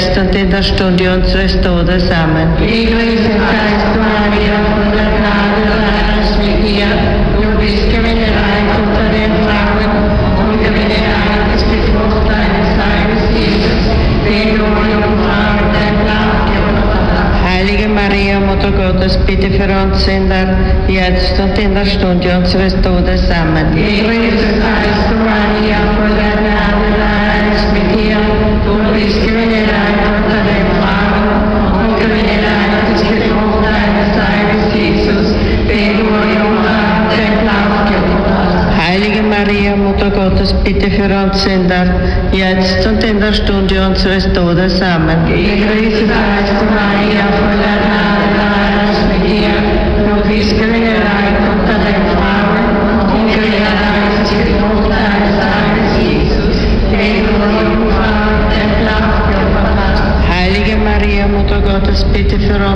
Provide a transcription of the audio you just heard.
und in der Stunde unseres Todes. Amen. Gegrüßet seist du, Maria, von der Gnade, der Herr ist mit dir. Du bist gebenedeit unter den Frauen und gebenedeit ist die Frucht deines Leibes, Jesus, den du, Jungfrau, dein Nachgeborenen hast. Heilige Maria, Mutter Gottes, bitte für uns Sünder, jetzt und in der Stunde unseres Todes. Amen. Gegrüßet seist du, Maria, von der Gnade, der Herr ist mit dir. Du bist gebenedeit unter den Frauen und gebenedeit ist die Frucht deines Leibes, Jesus, den du, Jungfrau, dein Nachgeborenen hast. Heilige Maria, Mutter Gottes, bitte für uns Sünder, jetzt und in der Stunde unseres Todes. Amen. Gegrüßet seist du, Maria, von der Gnade, der Herr ist mit dir. Du bist gebenedeit unter den Frauen und gebenedeit ist die Frucht deines Leibes, Jesus, den du, Jungfrau, dein Nachgeborenen hast. Heilige Maria, Mutter Gottes, bitte für uns